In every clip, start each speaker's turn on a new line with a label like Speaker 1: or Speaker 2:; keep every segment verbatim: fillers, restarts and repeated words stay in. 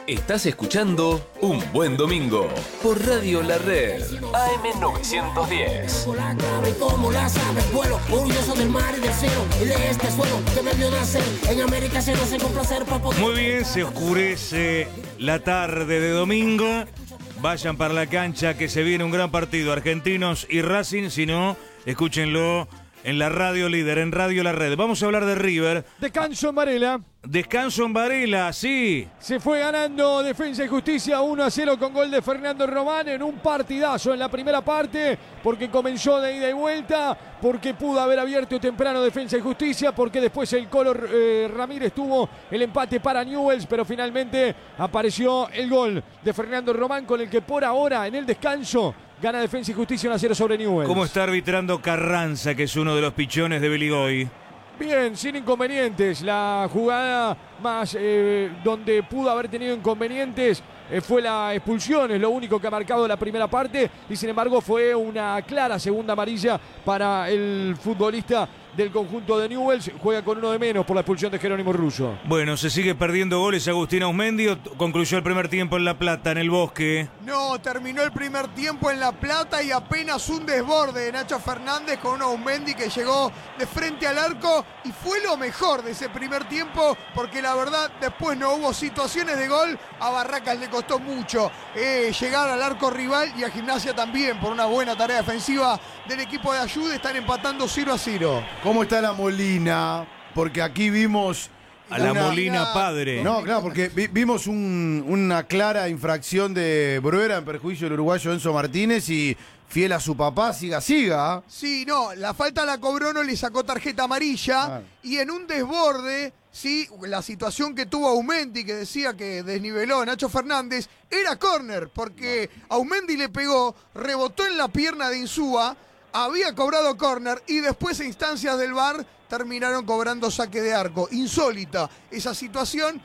Speaker 1: Estás escuchando Un Buen Domingo por Radio La Red A M novecientos diez.
Speaker 2: Como las aves vuelo, orgulloso del mar y del cielo y de este suelo que me vio nacer. En América se nace con placer para poder...
Speaker 3: Muy bien, se oscurece la tarde de domingo. Vayan para la cancha que se viene un gran partido. Argentinos y Racing, si no, escúchenlo en la radio líder, en Radio La Red. Vamos a hablar de River.
Speaker 4: Descanso en Varela.
Speaker 3: Descanso en Varela, sí.
Speaker 4: Se fue ganando Defensa y Justicia uno a cero con gol de Fernando Román en un partidazo en la primera parte, porque comenzó de ida y vuelta, porque pudo haber abierto temprano Defensa y Justicia, porque después el Colo eh, Ramírez tuvo el empate para Newell's, pero finalmente apareció el gol de Fernando Román con el que por ahora en el descanso gana Defensa y Justicia uno a cero sobre Newell's.
Speaker 3: ¿Cómo está arbitrando Carranza, que es uno de los pichones de Beligoy?
Speaker 4: Bien, sin inconvenientes. La jugada más eh, donde pudo haber tenido inconvenientes eh, fue la expulsión, es lo único que ha marcado la primera parte y sin embargo fue una clara segunda amarilla para el futbolista del conjunto de Newell's. Juega con uno de menos por la expulsión de Jerónimo Russo.
Speaker 3: Bueno, se sigue perdiendo goles. Agustín Ausmendio concluyó el primer tiempo en La Plata, en el Bosque.
Speaker 5: No, terminó el primer tiempo en La Plata y apenas un desborde de Nacho Fernández con un Ausmendi que llegó de frente al arco y fue lo mejor de ese primer tiempo, porque la verdad después no hubo situaciones de gol. A Barracas le costó mucho eh, llegar al arco rival y a Gimnasia también por una buena tarea defensiva del equipo de Ayude. Están empatando cero a cero.
Speaker 6: ¿Cómo está la Molina? Porque aquí vimos...
Speaker 3: A la
Speaker 6: una...
Speaker 3: Molina padre.
Speaker 6: No, claro, porque vi, vimos un, una clara infracción de Bruera en perjuicio del uruguayo Enzo Martínez y fiel a su papá, siga, siga.
Speaker 5: Sí, no, la falta la cobró, no le sacó tarjeta amarilla ah. y en un desborde, sí, la situación que tuvo Aumendi, que decía que desniveló a Nacho Fernández, era córner, porque Aumendi le pegó, rebotó en la pierna de Insúa, había cobrado córner y después a instancias del V A R terminaron cobrando saque de arco. Insólita esa situación,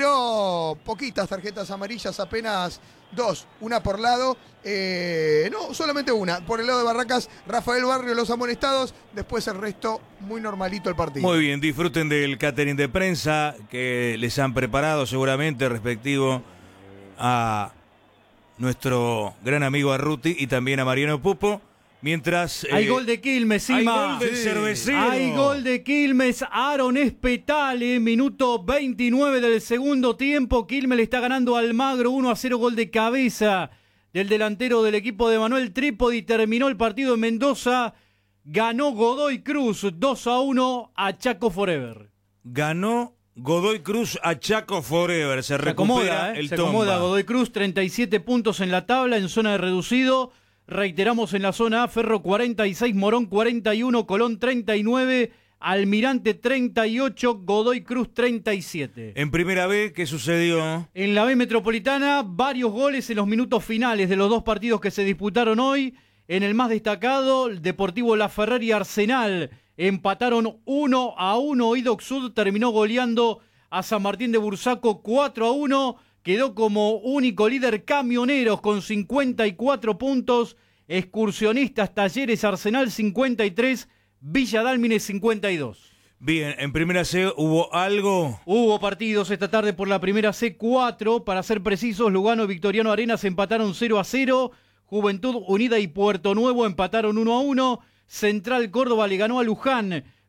Speaker 5: pero poquitas tarjetas amarillas, apenas dos, una por lado, eh, no, solamente una. Por el lado de Barracas, Rafael Barrio, los amonestados, después el resto, muy normalito el partido.
Speaker 3: Muy bien, disfruten del catering de prensa que les han preparado seguramente respectivo a nuestro gran amigo Arruti y también a Mariano Pupo. Mientras...
Speaker 7: Hay
Speaker 3: eh,
Speaker 7: gol de Quilmes, Sima.
Speaker 3: Hay gol del
Speaker 7: sí.
Speaker 3: cervecero.
Speaker 7: Hay gol de Quilmes, Aaron Espetale, minuto veintinueve del segundo tiempo. Quilmes le está ganando a Almagro uno a cero, gol de cabeza del delantero del equipo de Manuel Trípodi. Terminó el partido en Mendoza. Ganó Godoy Cruz dos a uno a Chaco Forever.
Speaker 3: Ganó Godoy Cruz a Chaco Forever. Se, se recupera
Speaker 7: acomoda, ¿eh?
Speaker 3: el
Speaker 7: Se
Speaker 3: Tomba.
Speaker 7: acomoda Godoy Cruz, treinta y siete puntos en la tabla, en zona de reducido. Reiteramos en la zona A, Ferro cuarenta y seis, Morón cuarenta y uno, Colón treinta y nueve, Almirante treinta y ocho, Godoy Cruz treinta y siete.
Speaker 3: En primera B, ¿qué sucedió?
Speaker 7: En la B Metropolitana, varios goles en los minutos finales de los dos partidos que se disputaron hoy. En el más destacado, el Deportivo Laferrer y Arsenal empataron uno a uno. Idoc Sud terminó goleando a San Martín de Bursaco cuatro a uno. Quedó como único líder Camioneros con cincuenta y cuatro puntos, Excursionistas, Talleres, Arsenal cincuenta y tres, Villa Dálmine cincuenta y dos.
Speaker 3: Bien, en primera C hubo algo.
Speaker 7: Hubo partidos esta tarde por la primera C, cuatro, para ser precisos. Lugano y Victoriano Arenas empataron cero a cero, Juventud Unida y Puerto Nuevo empataron uno a uno, Central Córdoba le ganó a Luján